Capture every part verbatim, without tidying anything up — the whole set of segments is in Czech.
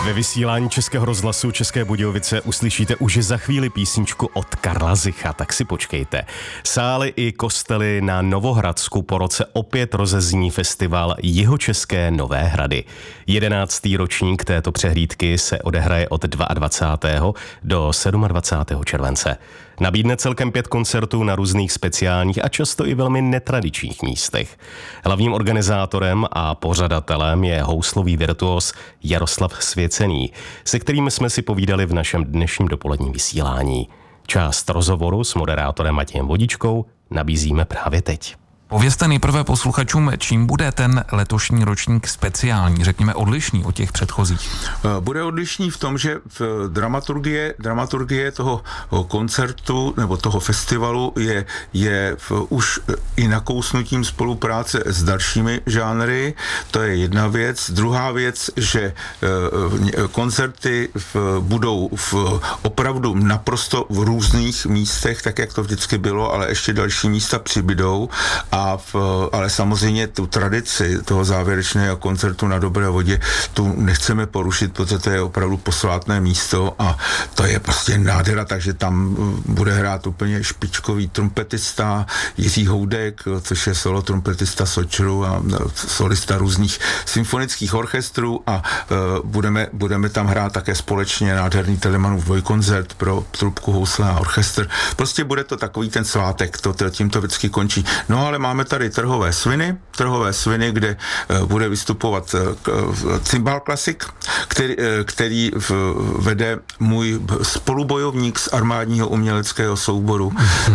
Ve vysílání Českého rozhlasu České Budějovice uslyšíte už za chvíli písničku od Karla Zicha, tak si počkejte. Sály i kostely na Novohradsku po roce opět rozezní festival Jihočeské Nové Hrady. Jedenáctý ročník této přehlídky se odehraje od dvacátého druhého do dvacátého sedmého července. Nabídne celkem pět koncertů na různých speciálních a často i velmi netradičních místech. Hlavním organizátorem a pořadatelem je houslový virtuos Jaroslav Svěcený, se kterým jsme si povídali v našem dnešním dopoledním vysílání. Část rozhovoru s moderátorem Matějem Vodičkou nabízíme právě teď. Povězte nejprve posluchačům, čím bude ten letošní ročník speciální, řekněme odlišný od těch předchozích. Bude odlišný v tom, že v dramaturgie, dramaturgie toho koncertu nebo toho festivalu je, je v, už i nakousnutím spolupráce s dalšími žánry. To je jedna věc. Druhá věc, že koncerty v, budou v, opravdu naprosto v různých místech, tak jak to vždycky bylo, ale ještě další místa přibydou. A A v, ale samozřejmě tu tradici toho závěrečného koncertu na Dobré vodě tu nechceme porušit, protože to je opravdu posvátné místo a to je prostě nádhera, takže tam bude hrát úplně špičkový trumpetista Jiří Houdek, což je solo trumpetista Sočru a solista různých symfonických orchestrů a uh, budeme, budeme tam hrát také společně nádherný Telemanův dvojkoncert pro trubku, housle a orchestr. Prostě bude to takový ten svátek, to, to tím to vždycky končí. No ale máme tady Trhové sviny, Trhové sviny, kde uh, bude vystupovat uh, cymbal klasik, který, uh, který v, vede můj spolubojovník z armádního uměleckého souboru.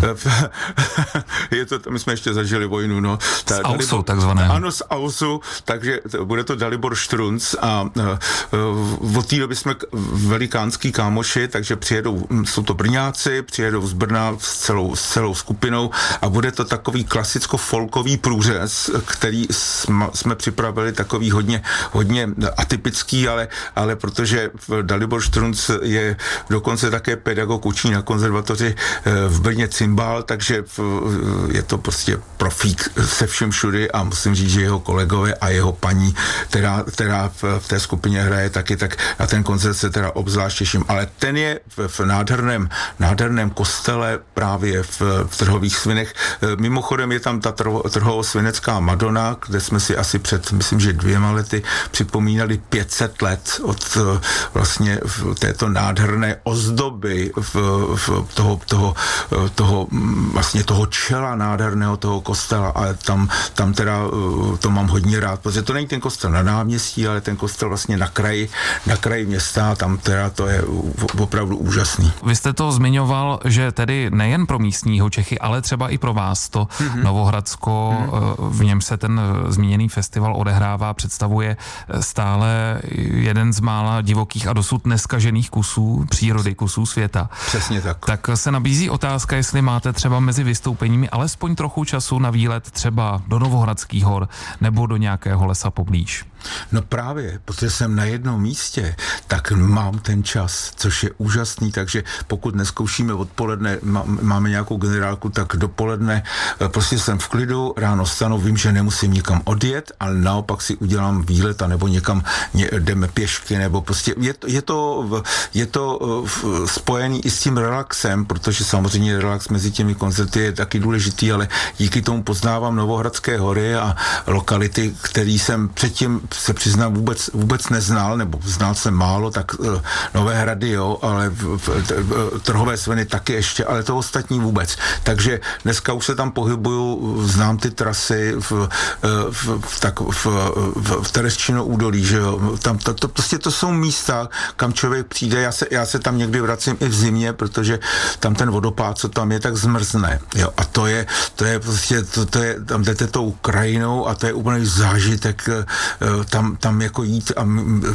Je to, my jsme ještě zažili vojnu, no. Ta, z Ausu, takzvané. Ano, z Ausu, takže bude to Dalibor Štrunc a uh, od té doby jsme velikánský kámoši, takže přijedou, jsou to Brňáci, přijedou z Brna s celou, s celou skupinou a bude to takový klasicko folkový průřez, který jsme, jsme připravili takový hodně, hodně atypický, ale, ale protože Dalibor Štrunc je dokonce také pedagog, učí na konzervatoři v Brně cymbál, takže je to prostě profík se všem všudy a musím říct, že jeho kolegové a jeho paní, která, která v té skupině hraje taky, tak na ten koncert se teda obzvlášť těším. Ale ten je v, v nádherném, nádherném kostele právě v, v Trhových svinech. Mimochodem je tam ta Trhovo-svinecká Madonna, kde jsme si asi před, myslím, že dvěma lety připomínali pět set let od vlastně této nádherné ozdoby v, v toho, toho, toho, vlastně toho čela nádherného toho kostela a tam, tam teda to mám hodně rád, protože to není ten kostel na náměstí, ale ten kostel vlastně na kraji, na kraji města, tam teda to je opravdu úžasný. Vy jste to zmiňoval, že tedy nejen pro místního Čechy, ale třeba i pro vás to mm-hmm. Novohradsko, mm-hmm. v něm se ten zmíněný festival odehrává, představuje stále jeden z mála divokých a dosud neskažených kusů přírody, kusů světa. Přesně tak. Tak se nabízí otázka, jestli máte třeba mezi vystoupeními alespoň trochu času na výlet třeba do Novohradských hor nebo do nějakého lesa poblíž. No právě, protože jsem na jednom místě, tak mám ten čas, což je úžasný, takže pokud neskoušíme odpoledne, máme nějakou generálku, tak dopoledne prostě jsem v klidu, ráno stanu, vím, že nemusím nikam odjet, ale naopak si udělám výlet a nebo někam ně, jdeme pěšky, nebo prostě je to, je to, je to spojený i s tím relaxem, protože samozřejmě relax mezi těmi koncerty je taky důležitý, ale díky tomu poznávám Novohradské hory a lokality, který jsem předtím se přiznám vůbec, vůbec neznal, nebo znal jsem málo, tak uh, Nové Hrady, jo, ale v, v, v, Trhové sviny taky ještě, ale to ostatní vůbec. Takže dneska už se tam pohybuju, znám ty trasy v, v, v, tak, v, v, v Tereščino údolí, že jo, tam to, to, prostě to jsou místa, kam člověk přijde, já se, já se tam někdy vracím i v zimě, protože tam ten vodopád, co tam je, tak zmrzne, jo, a to je, to je prostě, to, to je, tam jdete tou krajinou a to je úplně zážitek, tam, tam jako jít a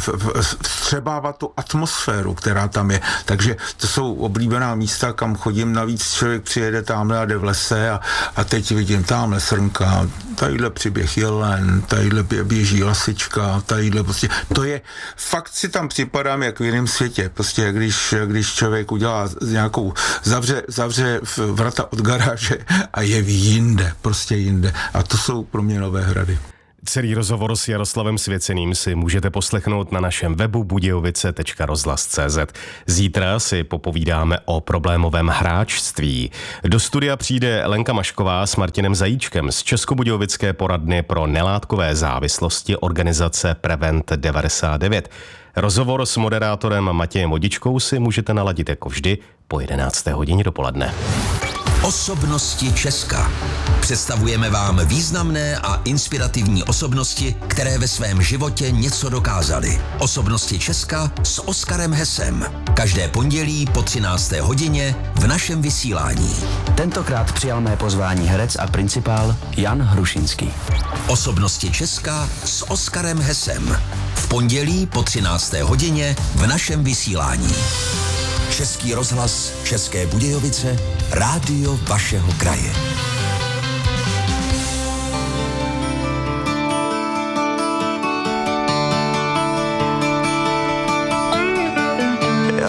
vstřebávat tu atmosféru, která tam je. Takže to jsou oblíbená místa, kam chodím, navíc člověk přijede tamhle a jde v lese a, a teď vidím tamhle srnka, tadyhle přiběh jelen, tadyhle běží lasička, tadyhle prostě, to je, fakt si tam připadám jak v jiném světě, prostě když, když člověk udělá nějakou, zavře, zavře vrata od garáže a je v jinde, prostě jinde. A to jsou pro mě Nové Hrady. Celý rozhovor s Jaroslavem Svěceným si můžete poslechnout na našem webu budějovice tečka rozhlas tečka cé zet. Zítra si popovídáme o problémovém hráčství. Do studia přijde Lenka Mašková s Martinem Zajíčkem z Českobudějovické poradny pro nelátkové závislosti organizace Prevent devadesát devět. Rozhovor s moderátorem Matějem Vodičkou si můžete naladit jako vždy po jedenácté hodině dopoledne. Osobnosti Česka. Představujeme vám významné a inspirativní osobnosti, které ve svém životě něco dokázaly. Osobnosti Česka s Oskarem Hesem. Každé pondělí po třinácté hodině v našem vysílání. Tentokrát přijal mé pozvání herec a principál Jan Hrušinský. Osobnosti Česka s Oskarem Hesem. V pondělí po třinácté hodině v našem vysílání. Český rozhlas, České Budějovice, rádio vašeho kraje.